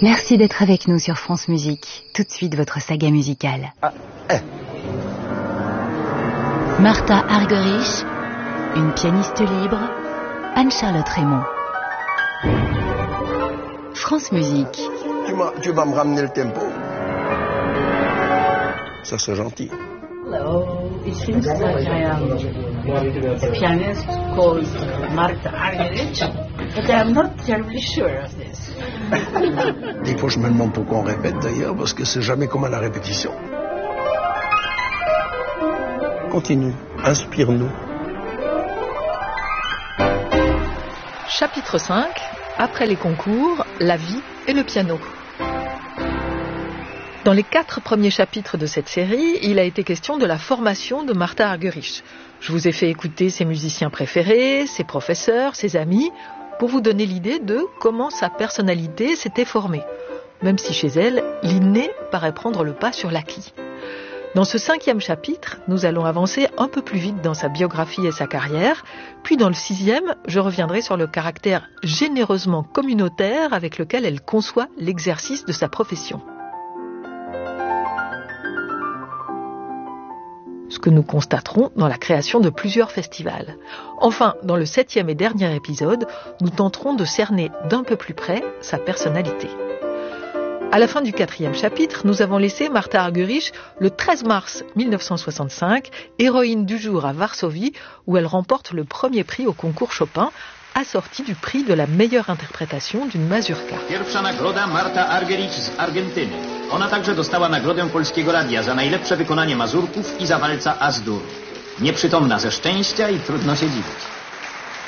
Merci d'être avec nous sur France Musique. Tout de suite, votre saga musicale. Martha Argerich, une pianiste libre, Anne-Charlotte Raymond. France Musique. Tu vas me ramener le tempo. Ça, c'est gentil. Hello, it seems like I am a pianist called Martha Argerich, but I am not terribly sure of this. Des fois, je me demande pourquoi on répète d'ailleurs, parce que c'est jamais comme à la répétition. Continue, inspire-nous. Chapitre 5. Après les concours, la vie et le piano. Dans les 4 premiers chapitres de cette série, il a été question de la formation de Martha Argerich. Je vous ai fait écouter ses musiciens préférés, ses professeurs, ses amis, pour vous donner l'idée de comment sa personnalité s'était formée, même si chez elle, l'inné paraît prendre le pas sur l'acquis. Dans ce 5e chapitre, nous allons avancer un peu plus vite dans sa biographie et sa carrière, puis dans le 6e, je reviendrai sur le caractère généreusement communautaire avec lequel elle conçoit l'exercice de sa profession. Ce que nous constaterons dans la création de plusieurs festivals. Enfin, dans le 7e et dernier épisode, nous tenterons de cerner d'un peu plus près sa personnalité. À la fin du 4e chapitre, nous avons laissé Martha Argerich le 13 mars 1965, héroïne du jour à Varsovie, où elle remporte le premier prix au concours Chopin, assorti du prix de la meilleure interprétation d'une mazurka. Pierwsza nagroda Martha Argerich z Argentyny. Ona także dostała nagrodę Polskiego Radia za najlepsze wykonanie mazurków i za walca As-dur. Nieprzytomna ze szczęścia i trudno się dziwić.